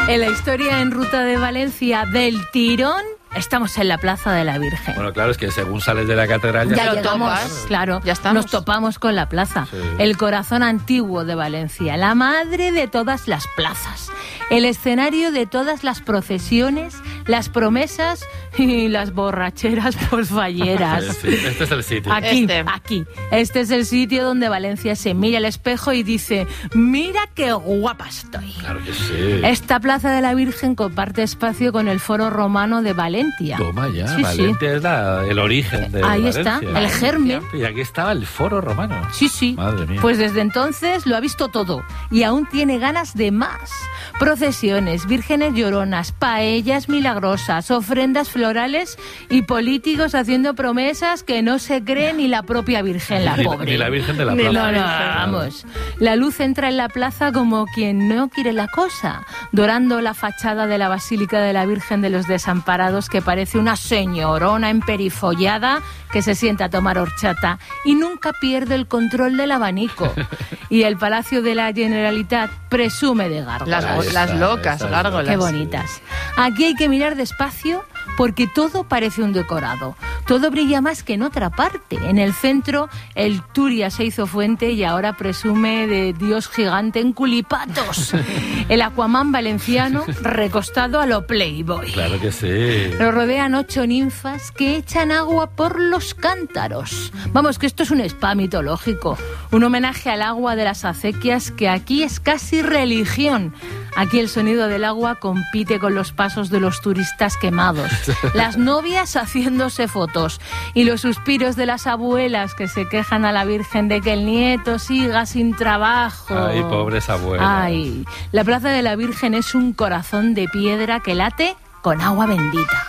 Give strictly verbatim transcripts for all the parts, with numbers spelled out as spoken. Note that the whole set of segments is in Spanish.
En la historia en Ruta de Valencia del tirón, estamos en la Plaza de la Virgen. Bueno, claro, es que según sales de la catedral ya, ya lo llegamos, topas. claro, ya estamos. Nos topamos con la plaza, Sí. el corazón antiguo de Valencia, la madre de todas las plazas, el escenario de todas las procesiones, las promesas y las borracheras posfalleras. Sí, sí, este es el sitio. Aquí, Este. aquí. Este es el sitio donde Valencia se mira al espejo y dice: mira qué guapa estoy. Claro que sí. Esta Plaza de la Virgen comparte espacio con el Foro Romano de Valencia. Toma ya, Sí, sí. Valencia es la, el origen de Ahí Valencia. está, el germen. Y aquí estaba el Foro Romano. Sí, sí. Madre mía. Pues desde entonces lo ha visto todo y aún tiene ganas de más. Procesiones, vírgenes lloronas, paellas milagrosas, ofrendas florales y políticos haciendo promesas que no se cree ni la propia Virgen, la Ni- pobre. Ni la Virgen de la Ni- Plaza. no, no, vamos. La luz entra en la plaza como quien no quiere la cosa, dorando la fachada de la Basílica de la Virgen de los Desamparados, que parece una señorona emperifollada que se sienta a tomar horchata y nunca pierde el control del abanico. Y el Palacio de la Generalitat presume de gárgolas. Las, Ahí las está, locas, esas gárgolas. Qué bonitas. Aquí hay que mirar despacio porque todo parece un decorado. Todo brilla más que en otra parte. En el centro, el Turia se hizo fuente y ahora presume de dios gigante en culipatos. El Aquaman valenciano recostado a lo Playboy. Claro que sí. Lo rodean ocho ninfas que echan agua por los cántaros. Vamos, que esto es un spa mitológico. Un homenaje al agua de las acequias que aquí es casi religión. Aquí el sonido del agua compite con los pasos de los turistas quemados. Las novias haciéndose fotos y los suspiros de las abuelas que se quejan a la Virgen de que el nieto siga sin trabajo. Ay, pobres abuelas. Ay, la Plaza de la Virgen es un corazón de piedra que late con agua bendita.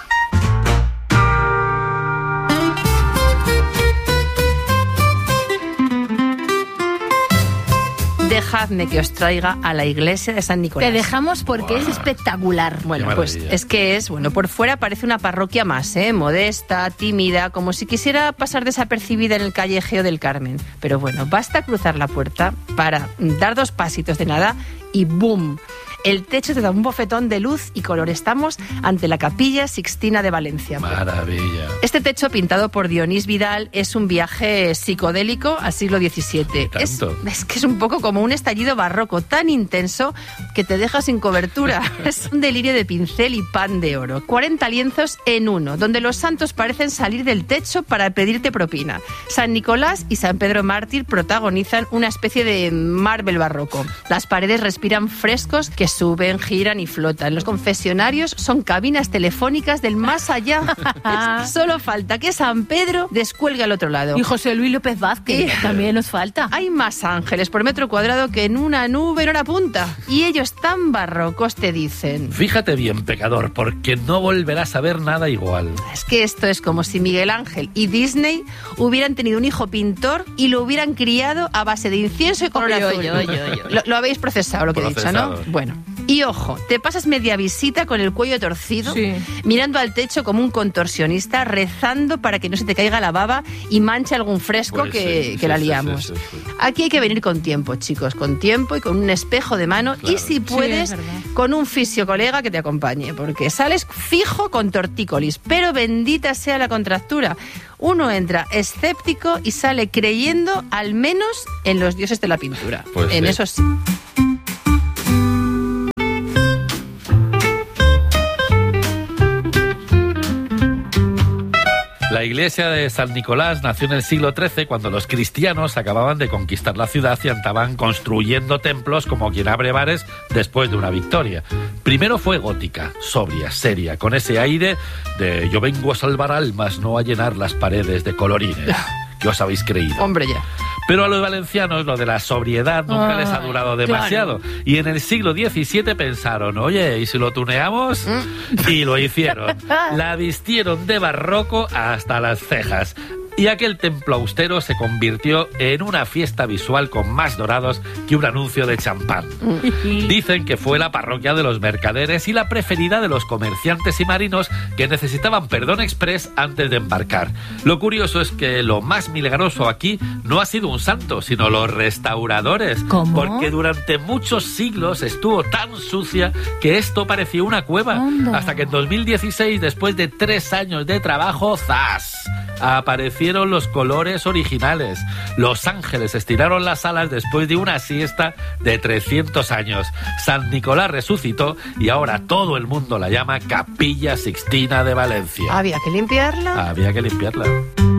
Dejadme que os traiga a la iglesia de San Nicolás. Te dejamos porque Buah. es espectacular. Bueno, Qué pues maravilla. es que es, bueno, por fuera parece una parroquia más, ¿eh? Modesta, tímida, como si quisiera pasar desapercibida en el callejeo del Carmen. Pero bueno, basta cruzar la puerta para dar dos pasitos de nada y ¡boom! El techo te da un bofetón de luz y color. Estamos ante la Capilla Sixtina de Valencia. Maravilla. Este techo pintado por Dionís Vidal es un viaje psicodélico al siglo diecisiete. Es, Tanto. es que es un poco como un estallido barroco tan intenso que te deja sin cobertura. Es un delirio de pincel y pan de oro. cuarenta lienzos en uno, donde los santos parecen salir del techo para pedirte propina. San Nicolás y San Pedro Mártir protagonizan una especie de Marvel barroco. Las paredes respiran frescos que suben, giran y flotan. Los confesionarios son cabinas telefónicas del más allá. Solo falta que San Pedro descuelgue al otro lado. Y José Luis López Vázquez, Y- también nos falta. Hay más ángeles por metro cuadrado que en una nube en hora punta. Y ellos tan barrocos te dicen... Fíjate bien, pecador, porque no volverás a ver nada igual. Es que esto es como si Miguel Ángel y Disney hubieran tenido un hijo pintor y lo hubieran criado a base de incienso y color Oye, azul. oye, oye, oye. Lo, lo habéis procesado, lo que he dicho, ¿no? Procesado. Bueno. Y ojo, te pasas media visita con el cuello torcido, Sí. mirando al techo como un contorsionista, rezando para que no se te caiga la baba y manche algún fresco Pues que, sí, que sí, la sí, liamos. sí, sí, sí. Aquí hay que venir con tiempo, chicos, con tiempo y con un espejo de mano Claro. y si puedes, es verdad. con un fisio colega que te acompañe, porque sales fijo con tortícolis, pero bendita sea la contractura. Uno entra escéptico y sale creyendo al menos en los dioses de la pintura. Pues en sí. eso sí. La iglesia de San Nicolás nació en el siglo trece cuando los cristianos acababan de conquistar la ciudad y andaban construyendo templos como quien abre bares después de una victoria. Primero fue gótica, sobria, seria, con ese aire de yo vengo a salvar almas, no a llenar las paredes de colorines. ¿Qué os habéis creído? Hombre, ya. Pero a los valencianos lo de la sobriedad nunca Ah, les ha durado demasiado. Y en el siglo diecisiete pensaron, oye, ¿y si lo tuneamos? Y lo hicieron. La vistieron de barroco hasta las cejas. y aquel templo austero se convirtió en una fiesta visual con más dorados que un anuncio de champán. Dicen que fue la parroquia de los mercaderes y la preferida de los comerciantes y marinos que necesitaban perdón exprés antes de embarcar. Lo curioso es que lo más milagroso aquí no ha sido un santo, sino los restauradores. ¿Cómo? Porque durante muchos siglos estuvo tan sucia que esto parecía una cueva. Anda. Hasta que en dos mil dieciséis, después de tres años de trabajo, ¡zas!, aparecieron los colores originales. Los ángeles estiraron las alas después de una siesta de trescientos años. San Nicolás resucitó y ahora todo el mundo la llama Capilla Sixtina de Valencia. Había que limpiarla. Había que limpiarla.